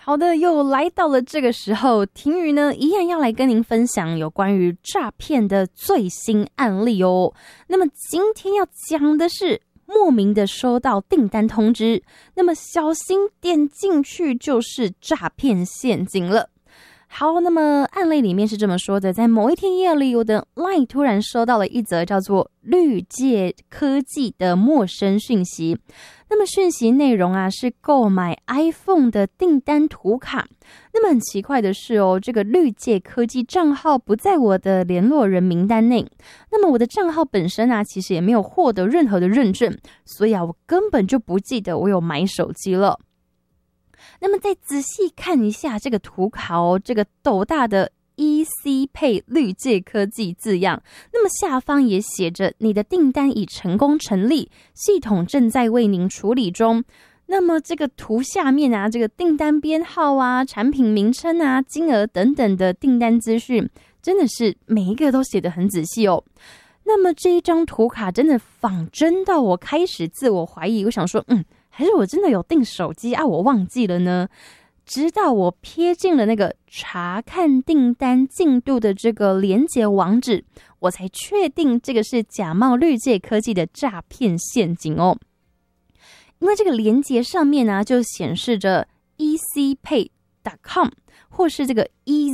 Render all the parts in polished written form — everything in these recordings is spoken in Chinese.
好的，又来到了这个时候，婷宇呢一样要来跟您分享有关于诈骗的最新案例哦。那么今天要讲的是莫名的收到订单通知，那么小心点进去就是诈骗陷阱了。好，那么案例里面是这么说的，在某一天夜里，我的 LINE 突然收到了一则叫做绿界科技的陌生讯息。那么讯息内容啊是购买 iPhone 的订单图卡。那么很奇怪的是哦，这个绿界科技账号不在我的联络人名单内。那么我的账号本身啊其实也没有获得任何的认证，所以啊我根本就不记得我有买手机了。那么再仔细看一下这个图卡哦，这个斗大的 EC Pay 绿界科技字样，那么下方也写着你的订单已成功成立，系统正在为您处理中。那么这个图下面啊，这个订单编号啊、产品名称啊、金额等等的订单资讯，真的是每一个都写得很仔细哦。那么这一张图卡真的仿真到我开始自我怀疑，我想说还是我真的有订手机啊，我忘记了呢。直到我瞥进了那个查看订单进度的这个连结网址，我才确定这个是假冒绿界科技的诈骗陷阱哦。因为这个连结上面呢就显示着 ecpay.com 或是这个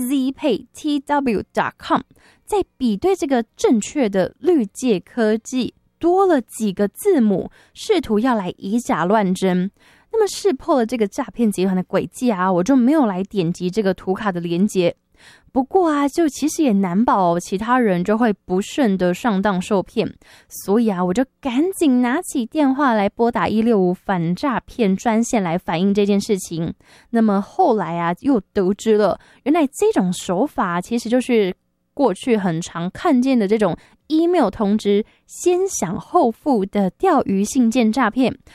ezpaytw.com， 在比对这个正确的绿界科技多了几个字母，试图要来以假乱真。那么识破了这个诈骗集团的诡计啊，我就没有来点击这个图卡的连结。不过啊，就其实也难保其他人就会不慎的上当受骗，所以啊，我就赶紧拿起电话来拨打165反诈骗专线来反映这件事情。那么后来啊，又得知了原来这种手法其实就是过去很常看见的这种 email 通知先享后付的钓鱼信件诈骗，